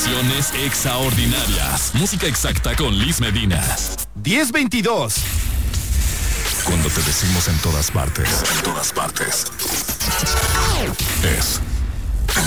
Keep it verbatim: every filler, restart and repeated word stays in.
Canciones extraordinarias. Música exacta con Liz Medina. diez veintidós. Cuando te decimos en todas partes, en todas partes,